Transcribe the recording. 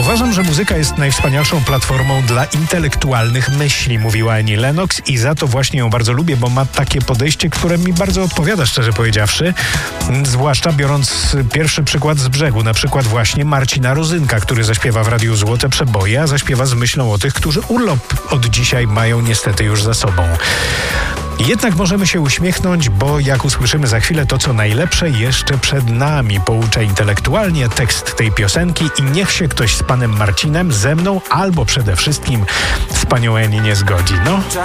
Uważam, że muzyka jest najwspanialszą platformą dla intelektualnych myśli, mówiła Annie Lennox i za to właśnie ją bardzo lubię, bo ma takie podejście, które mi bardzo odpowiada, szczerze powiedziawszy. Zwłaszcza biorąc pierwszy przykład z brzegu, na przykład właśnie Marcina Rozynka, który zaśpiewa w Radiu Złote Przeboje, a zaśpiewa z myślą o tych, którzy urlop od dzisiaj mają niestety już za sobą. Jednak możemy się uśmiechnąć, bo jak usłyszymy za chwilę to, co najlepsze jeszcze przed nami, poucza intelektualnie tekst tej piosenki i niech się ktoś z panem Marcinem, ze mną albo przede wszystkim z panią Eni nie zgodzi. No.